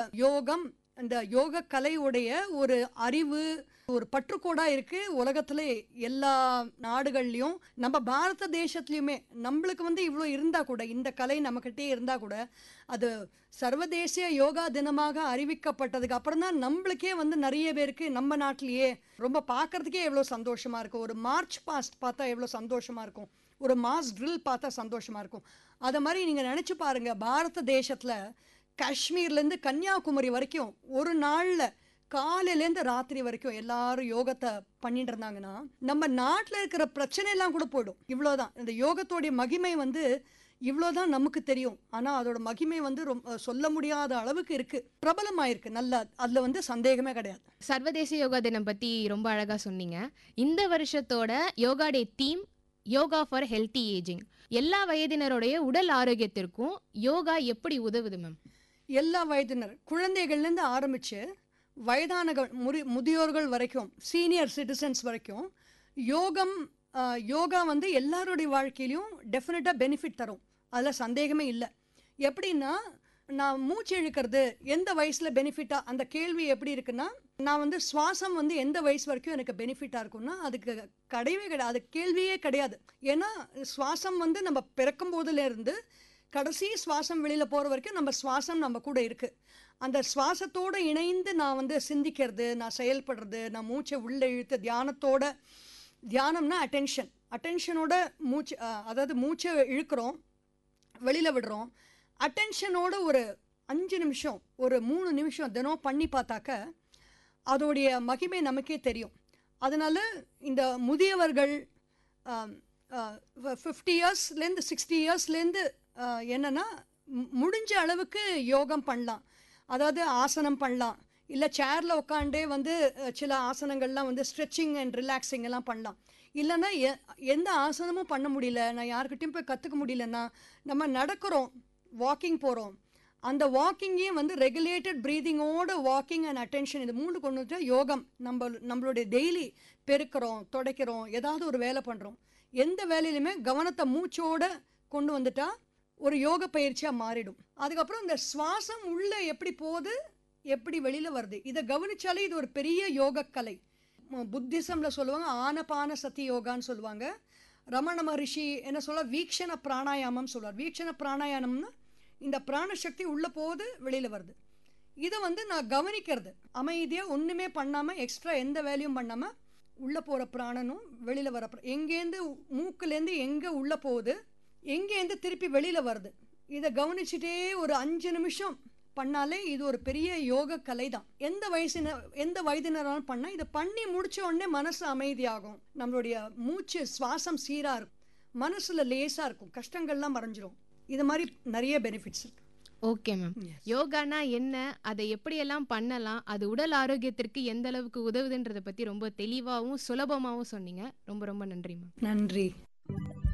யோகம், இந்த யோக கலையுடைய ஒரு அறிவு, ஒரு பற்றுக்கோடா இருக்கு உலகத்துல எல்லா நாடுகள்லயும். நம்ம பாரத தேசத்துலயுமே நம்மளுக்கு இவ்வளோ இருந்தா கூட, இந்த கலை நம்மகிட்டே இருந்தா கூட, அது சர்வதேசிய யோகா தினமாக அறிவிக்கப்பட்டதுக்கு அப்புறம் தான் நம்மளுக்கே நிறைய பேருக்கு நம்ம நாட்டிலேயே ரொம்ப பார்க்கறதுக்கே எவ்வளோ சந்தோஷமா இருக்கும். ஒரு மார்ச் பாஸ்ட் பார்த்தா எவ்வளோ சந்தோஷமா இருக்கும், ஒரு மாஸ் ட்ரில் பார்த்தா சந்தோஷமா இருக்கும். அதை மாதிரி நீங்க நினைச்சு பாருங்க, பாரத தேசத்துல காஷ்மீர்லேருந்து கன்னியாகுமரி வரைக்கும் ஒரு நாளில் காலையிலேருந்து ராத்திரி வரைக்கும் எல்லாரும் யோகத்தை பண்ணிட்டு இருந்தாங்கன்னா, நம்ம நாட்டில் இருக்கிற பிரச்சனை எல்லாம் கூட போயிடும். இவ்வளோதான் இந்த யோகத்தோடைய மகிமை இவ்வளோதான் நமக்கு தெரியும். ஆனால் அதோட மகிமை ரொம்ப சொல்ல முடியாத அளவுக்கு இருக்கு, பிரபலமாயிருக்கு நல்லா. அதில் சந்தேகமே கிடையாது. சர்வதேச யோகா தினம் பற்றி ரொம்ப அழகாக சொன்னீங்க. இந்த வருஷத்தோட யோகா டே theme yoga for healthy ageing. எல்லா வயதினருடைய உடல் ஆரோக்கியத்திற்கும் யோகா எப்படி உதவுது மேம்? எல்லா வயதினர், குழந்தைகள்லேருந்து ஆரம்பித்து வயதானகள், முதியோர்கள் வரைக்கும், சீனியர் சிட்டிசன்ஸ் வரைக்கும் யோகா எல்லாருடைய வாழ்க்கையிலையும் டெஃபினட்டாக பெனிஃபிட் தரும். அதில் சந்தேகமே இல்லை. எப்படின்னா, நான் மூச்சு இழுக்கிறது எந்த வயசில் பெனிஃபிட்டாக, அந்த கேள்வி எப்படி இருக்குன்னா, நான் சுவாசம் எந்த வயசு வரைக்கும் எனக்கு பெனிஃபிட்டாக இருக்கும்னா அதுக்கு கிடையவே கிடையாது, அது கேள்வியே கிடையாது. ஏன்னா சுவாசம் நம்ம பிறக்கும் போதுலேருந்து கடைசி சுவாசம் வெளியில் போகிற வரைக்கும் நம்ம சுவாசம் நம்ம கூட இருக்குது. அந்த சுவாசத்தோடு இணைந்து நான் சிந்திக்கிறது, நான் செயல்படுறது, நான் மூச்சை உள்ளே இழுத்து தியானம்னா அட்டென்ஷனோட மூச்சு, அதாவது மூச்சை இழுக்கிறோம், வெளியில் விடுறோம். அட்டென்ஷனோட ஒரு 5 நிமிஷம், ஒரு 3 நிமிஷம் தினம் பண்ணி பார்த்தாக்க அதோடைய மகிமை நமக்கே தெரியும். அதனால் இந்த முதியவர்கள் 50 இயர்ஸ்லேருந்து 60 இயர்ஸ்லேருந்து என்னென்னா முடிஞ்ச அளவுக்கு யோகம் பண்ணலாம். அதாவது ஆசனம் பண்ணலாம், இல்லை சேரில் உட்காண்டே சில ஆசனங்கள்லாம் ஸ்ட்ரெச்சிங் அண்ட் ரிலாக்ஸிங் எல்லாம் பண்ணலாம். இல்லைன்னா எந்த ஆசனமும் பண்ண முடியல, நான் யார்கிட்டையும் போய் கற்றுக்க முடியலன்னா நம்ம நடக்கிறோம், வாக்கிங் போகிறோம். அந்த வாக்கிங்கே ரெகுலேட்டட் ப்ரீதிங்கோட வாக்கிங் அண்ட் அட்டென்ஷன், இது 3 கொண்டு வந்துட்டு யோகம். நம்மளுடைய டெய்லி பெருக்கிறோம், துடைக்கிறோம், ஏதாவது ஒரு வேலை பண்ணுறோம், எந்த வேலையிலுமே கவனத்தை மூச்சோட கொண்டு வந்துட்டா ஒரு யோக பயிற்சியாக மாறிடும். அதுக்கப்புறம் இந்த சுவாசம் உள்ளே எப்படி போகுது, எப்படி வெளியில் வருது, இதை கவனிச்சாலே இது ஒரு பெரிய யோக கலை. புத்திசமில் சொல்லுவாங்க ஆனபான சதி யோகான்னு சொல்லுவாங்க. ரமண மகரிஷி என்ன சொல்ல, வீக்ஷண பிராணாயாமம் சொல்லுவார். வீக்ஷண பிராணாயாமம்னா இந்த பிராணசக்தி உள்ளே போகுது, வெளியில் வருது. இதை நான் கவனிக்கிறது, அமைதியாக ஒன்றுமே பண்ணாமல், எக்ஸ்ட்ரா எந்த வேலையும் பண்ணாமல், உள்ளே போகிற பிராணனும் வெளியில் வர எங்கேருந்து மூக்குலேருந்து எங்கே உள்ளே போகுது, எங்கேருந்து திருப்பி வெளியில் வருது, இதை கவனிச்சுட்டே ஒரு 5 நிமிஷம் பண்ணாலே இது ஒரு பெரிய யோக கலை தான். எந்த வயதினராலும் பண்ணால், இதை பண்ணி முடிச்ச உடனே மனசு அமைதியாகும், நம்மளுடைய மூச்சு சுவாசம் சீராக இருக்கும், மனசில் லேசாக இருக்கும், கஷ்டங்கள்லாம் மறைஞ்சிரும். இது மாதிரி நிறைய பெனிஃபிட்ஸ் இருக்கு. ஓகே மேம், யோகானா என்ன, அதை எப்படியெல்லாம் பண்ணலாம், அது உடல் ஆரோக்கியத்திற்கு எந்த அளவுக்கு உதவுதுன்றதை பற்றி ரொம்ப தெளிவாகவும் சுலபமாகவும் சொன்னீங்க. ரொம்ப ரொம்ப நன்றி மேம். நன்றி.